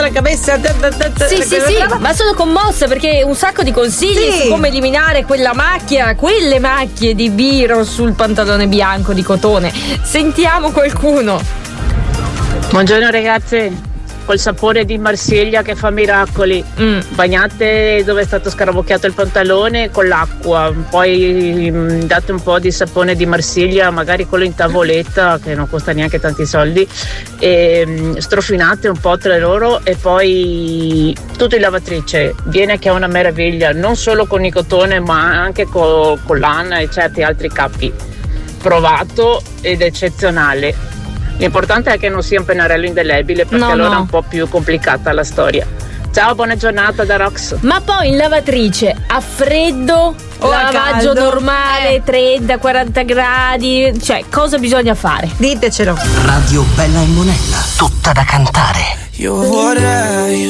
la cabeza. Sì, ma sono commossa perché un sacco di consigli su come eliminare quelle macchie di biro sul pantalone bianco di cotone. Sentiamo qualcuno. Buongiorno ragazzi, col sapore di Marsiglia che fa miracoli. Bagnate dove è stato scarabocchiato il pantalone con l'acqua, poi date un po' di sapone di Marsiglia, magari quello in tavoletta che non costa neanche tanti soldi, e strofinate un po' tra loro e poi tutto in lavatrice. Viene che è una meraviglia, non solo con il cotone ma anche con l'ANA e certi altri capi. Provato ed eccezionale. L'importante è che non sia un pennarello indelebile, perché allora è un po' più complicata la storia. Ciao, buona giornata da Rox. Ma poi in lavatrice a freddo o lavaggio normale, 30-40 gradi, cioè cosa bisogna fare? Ditecelo. Radio Bella e Monella, tutta da cantare. Io vorrei